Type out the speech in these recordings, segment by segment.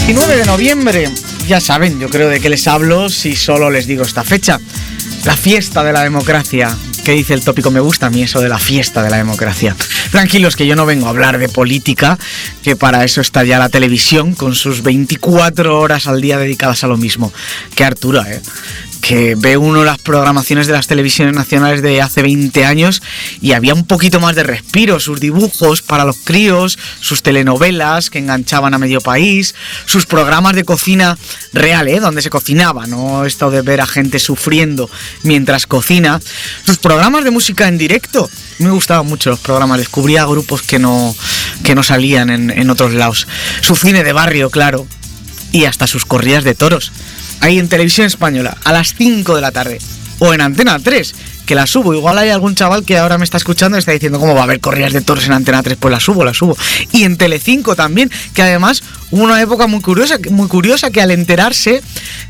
29 de noviembre, ya saben, yo creo de qué les hablo si solo les digo esta fecha. La fiesta de la democracia. ¿Qué dice el tópico? Me gusta a mí eso de la fiesta de la democracia. Tranquilos, que yo no vengo a hablar de política, que para eso está ya la televisión con sus 24 horas al día dedicadas a lo mismo. Qué hartura, que ve uno las programaciones de las televisiones nacionales de hace 20 años y había un poquito más de respiro, sus dibujos para los críos, sus telenovelas que enganchaban a medio país, sus programas de cocina real, donde se cocinaba, no esto de ver a gente sufriendo mientras cocina, sus programas de música en directo. Me gustaban mucho los programas, descubría grupos que no salían en otros lados, su cine de barrio, claro, y hasta sus corridas de toros. Ahí en Televisión Española, a las 5 de la tarde. O en Antena 3, que la subo. Igual hay algún chaval que ahora me está escuchando y está diciendo, ¿cómo va a haber corridas de toros en Antena 3? Pues la subo. Y en Telecinco también, que además hubo una época muy curiosa que al enterarse,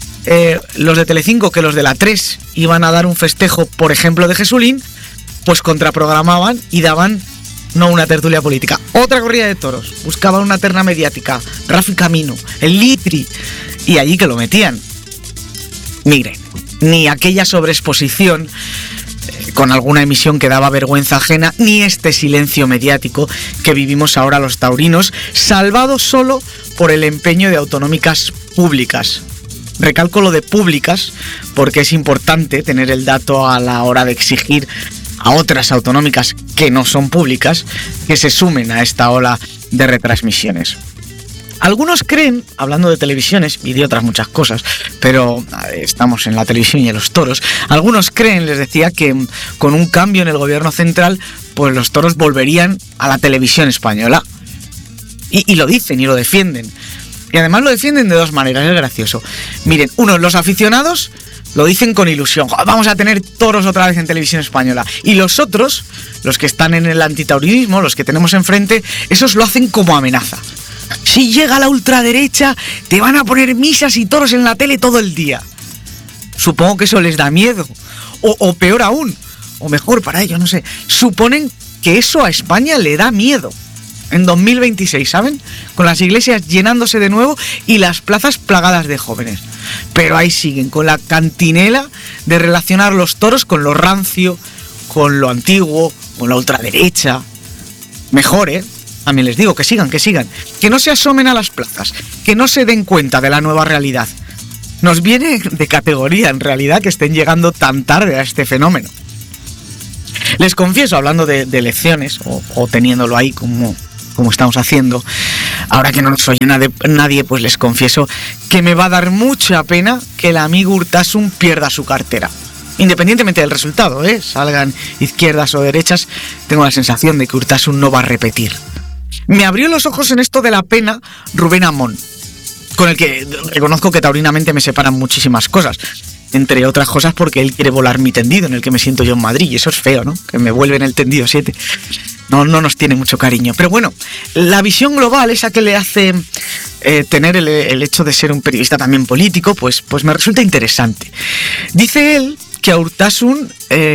los de Telecinco, que los de la 3 iban a dar un festejo, por ejemplo, de Jesulín, pues contraprogramaban y daban, no una tertulia política, otra corrida de toros. Buscaban una terna mediática, Rafi Camino, el Litri, y allí que lo metían. Miren, ni aquella sobreexposición con alguna emisión que daba vergüenza ajena, ni este silencio mediático que vivimos ahora los taurinos, salvado solo por el empeño de autonómicas públicas. Recalco lo de públicas porque es importante tener el dato a la hora de exigir a otras autonómicas que no son públicas que se sumen a esta ola de retransmisiones. Algunos creen, hablando de televisiones y de otras muchas cosas, pero estamos en la televisión y en los toros, algunos creen, les decía, que con un cambio en el gobierno central, pues los toros volverían a la televisión española. Y lo dicen y lo defienden. Y además lo defienden de dos maneras, es gracioso. Miren, los aficionados lo dicen con ilusión, vamos a tener toros otra vez en Televisión Española. Y los otros, los que están en el antitaurinismo, los que tenemos enfrente, esos lo hacen como amenaza. Si llega la ultraderecha, te van a poner misas y toros en la tele todo el día. Supongo que eso les da miedo. O peor aún, o mejor para ellos, no sé. Suponen que eso a España le da miedo. En 2026, ¿saben? Con las iglesias llenándose de nuevo y las plazas plagadas de jóvenes. Pero ahí siguen, con la cantinela de relacionar los toros con lo rancio, con lo antiguo, con la ultraderecha. Mejor, También les digo que sigan, que no se asomen a las plazas, que no se den cuenta de la nueva realidad. Nos viene de categoría, en realidad, que estén llegando tan tarde a este fenómeno. Les confieso, hablando de elecciones, o teniéndolo ahí como estamos haciendo, ahora que no nos oye nadie, pues les confieso que me va a dar mucha pena que el amigo Urtasun pierda su cartera. Independientemente del resultado, salgan izquierdas o derechas, tengo la sensación de que Urtasun no va a repetir. Me abrió los ojos en esto de la pena Rubén Amón, con el que reconozco que taurinamente me separan muchísimas cosas, entre otras cosas porque él quiere volar mi tendido en el que me siento yo en Madrid, y eso es feo, ¿no? Que me vuelven el tendido 7. No nos tiene mucho cariño. Pero bueno, la visión global, esa que le hace tener el hecho de ser un periodista también político, pues me resulta interesante. Dice él que Urtasun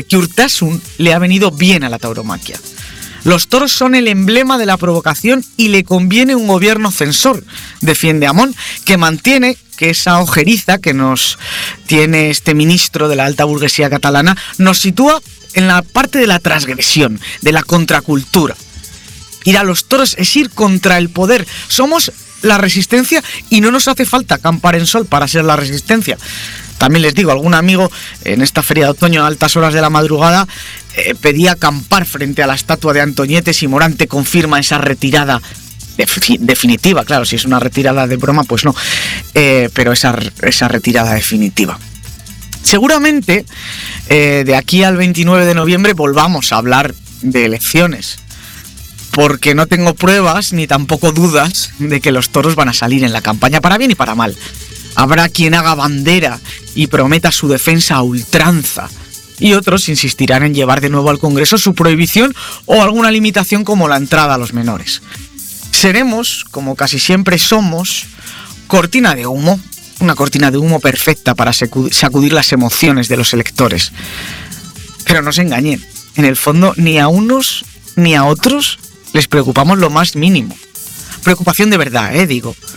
le ha venido bien a la tauromaquia. Los toros son el emblema de la provocación y le conviene un gobierno censor, defiende Amón, que mantiene que esa ojeriza que nos tiene este ministro de la alta burguesía catalana nos sitúa en la parte de la transgresión, de la contracultura. Ir a los toros es ir contra el poder. Somos la resistencia y no nos hace falta acampar en sol para ser la resistencia. También les digo, algún amigo en esta feria de otoño a altas horas de la madrugada pedía acampar frente a la estatua de Antoñetes y Morante confirma esa retirada definitiva. Claro, si es una retirada de broma, pues no, pero esa retirada definitiva. Seguramente de aquí al 29 de noviembre volvamos a hablar de elecciones, porque no tengo pruebas ni tampoco dudas de que los toros van a salir en la campaña para bien y para mal. Habrá quien haga bandera y prometa su defensa a ultranza, y otros insistirán en llevar de nuevo al Congreso su prohibición o alguna limitación como la entrada a los menores. Seremos, como casi siempre somos, cortina de humo, una cortina de humo perfecta para sacudir las emociones de los electores. Pero no se engañen, en el fondo ni a unos ni a otros les preocupamos lo más mínimo. Preocupación de verdad, digo.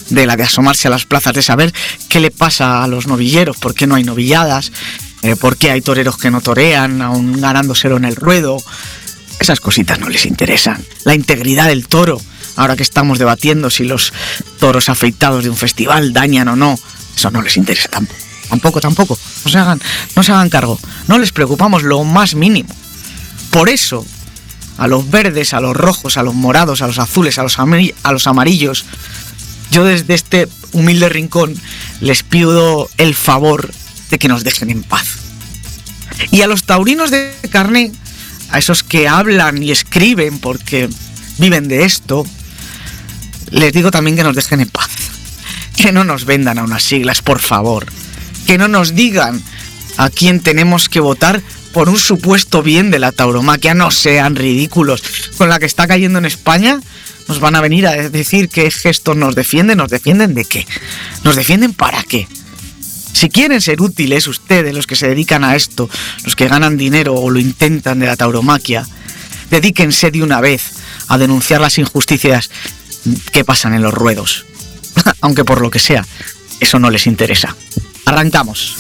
de la de asomarse a las plazas, de saber qué le pasa a los novilleros, por qué no hay novilladas, por qué hay toreros que no torean, aún ganándoselo en el ruedo. Esas cositas no les interesan. La integridad del toro, ahora que estamos debatiendo si los toros afeitados de un festival dañan o no, eso no les interesa tampoco. No se hagan cargo. No les preocupamos lo más mínimo. Por eso, a los verdes, a los rojos, a los morados, a los azules, a los amarillos, yo desde este humilde rincón les pido el favor de que nos dejen en paz. Y a los taurinos de carné, a esos que hablan y escriben porque viven de esto, les digo también que nos dejen en paz. Que no nos vendan a unas siglas, por favor. Que no nos digan a quién tenemos que votar por un supuesto bien de la tauromaquia. No sean ridículos. Con la que está cayendo en España, nos van a venir a decir que gestos nos defienden. ¿Nos defienden de qué? ¿Nos defienden para qué? Si quieren ser útiles ustedes, los que se dedican a esto, los que ganan dinero o lo intentan de la tauromaquia, dedíquense de una vez a denunciar las injusticias que pasan en los ruedos. Aunque por lo que sea, eso no les interesa. Arrancamos.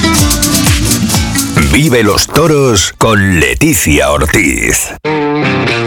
Vive los toros con Leticia Ortiz.